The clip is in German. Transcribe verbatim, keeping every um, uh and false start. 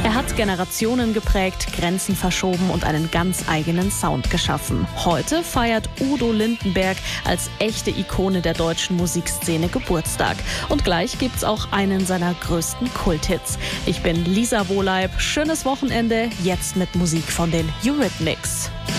Er hat Generationen geprägt, Grenzen verschoben und einen ganz eigenen Sound geschaffen. Heute feiert Udo Lindenberg als echte Ikone der deutschen Musikszene Geburtstag. Und gleich gibt's auch einen seiner größten Kulthits. Ich bin Lisa Wohleib. Schönes Wochenende, jetzt mit Musik von den Eurythmics.